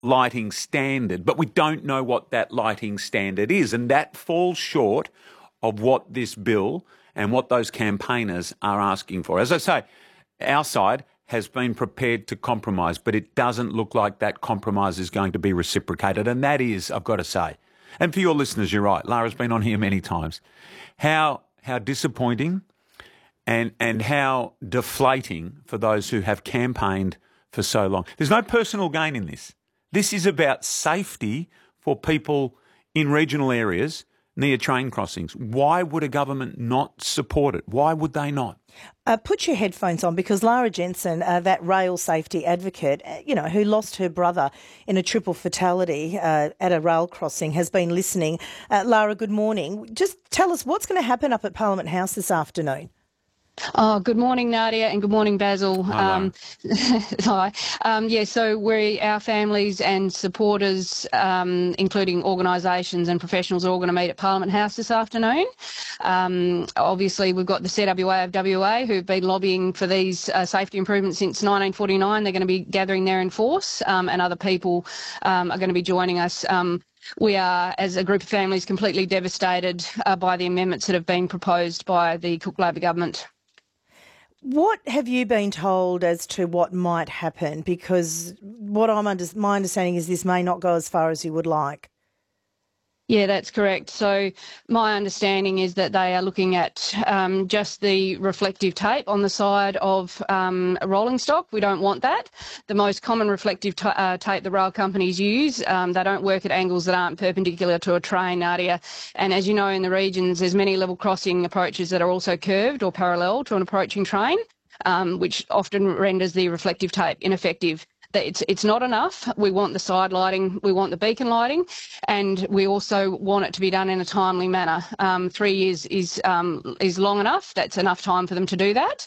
lighting standard, but we don't know what that lighting standard is, and that falls short of what this bill and what those campaigners are asking for. As I say, our side has been prepared to compromise, but it doesn't look like that compromise is going to be reciprocated, and that is, I've got to say, and for your listeners, you're right, Lara's been on here many times, how disappointing and how deflating for those who have campaigned for so long. There's no personal gain in this. This is about safety for people in regional areas near train crossings. Why would a government not support it? Why would they not? Put your headphones on, because Lara Jensen, that rail safety advocate, who lost her brother in a triple fatality at a rail crossing, has been listening. Lara, good morning. Just tell us what's going to happen up at Parliament House this afternoon. Oh, good morning, Nadia, and good morning, Basil. Hi. So our families and supporters, including organisations and professionals, are all going to meet at Parliament House this afternoon. Obviously, we've got the CWA of WA who've been lobbying for these safety improvements since 1949. They're going to be gathering there in force, and other people are going to be joining us. We are, as a group of families, completely devastated by the amendments that have been proposed by the Cook Labor government. What have you been told as to what might happen? Because my understanding is this may not go as far as you would like. Yeah, that's correct. So my understanding is that they are looking at just the reflective tape on the side of a rolling stock. We don't want that. The most common reflective tape the rail companies use, they don't work at angles that aren't perpendicular to a train, Nadia. And as you know, in the regions, there's many level crossing approaches that are also curved or parallel to an approaching train, which often renders the reflective tape ineffective. It's not enough. We want the side lighting, we want the beacon lighting, and we also want it to be done in a timely manner. 3 years is long enough. That's enough time for them to do that.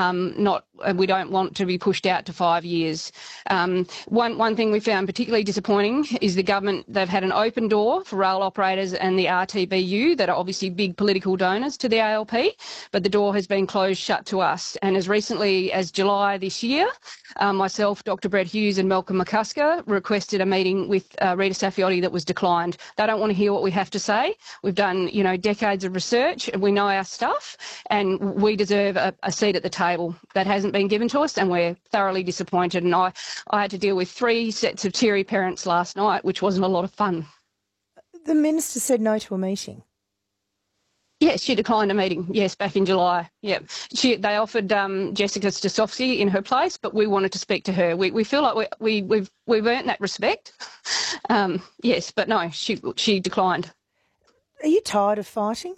We don't want to be pushed out to 5 years. One thing we found particularly disappointing is the government. They've had an open door for rail operators and the RTBU, that are obviously big political donors to the ALP, but the door has been closed shut to us. And as recently as July this year, myself, Dr. Brett Hughes and Malcolm McCusker requested a meeting with Rita Saffioti that was declined. They don't want to hear what we have to say. We've done, decades of research. We know our stuff, and we deserve a seat at the table. That hasn't been given to us, and we're thoroughly disappointed. And I had to deal with 3 sets of teary parents last night, which wasn't a lot of fun. The minister said no to a meeting. Yes, she declined a meeting. Yes, back in July. Yep, they offered Jessica Stasovsky in her place, but we wanted to speak to her. We feel like we've earned that respect. Yes, but no, she declined. Are you tired of fighting?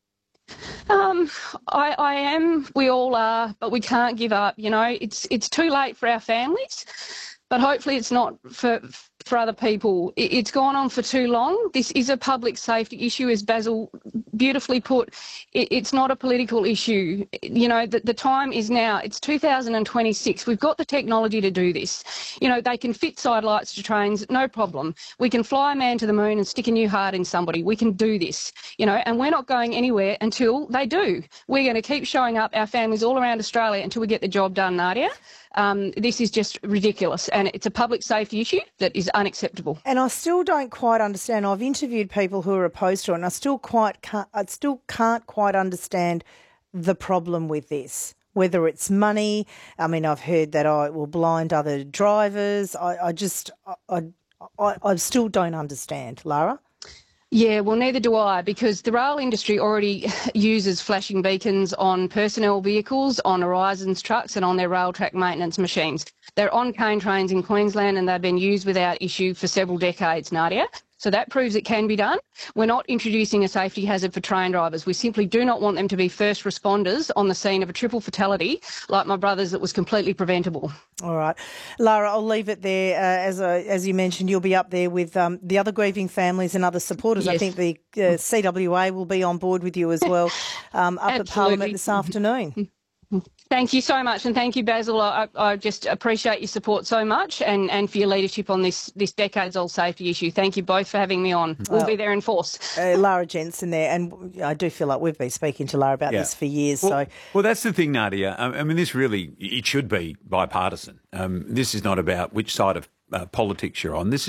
I am. We all are, but we can't give up. It's too late for our families, but hopefully it's not for other people. It's gone on for too long. This is a public safety issue, as Basil beautifully put. It's not a political issue. The time is now. It's 2026. We've got the technology to do this. They can fit side lights to trains, no problem. We can fly a man to the moon and stick a new heart in somebody. We can do this, and we're not going anywhere until they do. We're going to keep showing up, our families all around Australia, until we get the job done, Nadia. This is just ridiculous, and it's a public safety issue that is unacceptable. And I still don't quite understand. I've interviewed people who are opposed to it, and I still can't quite understand the problem with this. Whether it's money, I mean, I've heard that it will blind other drivers. I still don't understand, Lara. Yeah, well, neither do I, because the rail industry already uses flashing beacons on personnel vehicles, on Horizons trucks and on their rail track maintenance machines. They're on cane trains in Queensland, and they've been used without issue for several decades, Nadia. So that proves it can be done. We're not introducing a safety hazard for train drivers. We simply do not want them to be first responders on the scene of a triple fatality like my brother's that was completely preventable. All right. Lara, I'll leave it there. As you mentioned, you'll be up there with the other grieving families and other supporters. Yes. I think the CWA will be on board with you as well up at Parliament this afternoon. Thank you so much, and thank you, Basil. I just appreciate your support so much, and for your leadership on this decades-old safety issue. Thank you both for having me on. We'll be there in force. Lara Jensen there, and I do feel like we've been speaking to Lara about this for years. Well, that's the thing, Nadia. I mean, this really, it should be bipartisan. This is not about which side of politics you're on. This